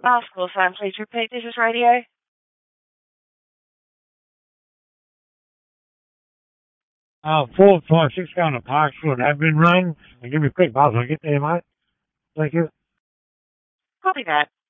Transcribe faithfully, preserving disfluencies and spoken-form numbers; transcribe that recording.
Last call sign, please repeat. This is radio. Uh, four five six going to Parkwood have been run. And give me a quick buzz when I get there, mate. Thank you. Copy that.